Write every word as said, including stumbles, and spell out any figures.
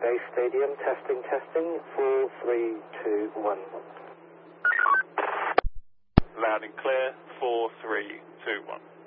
Base Stadium, testing, testing, four, three, two, one. Loud and clear, four, three, two, one.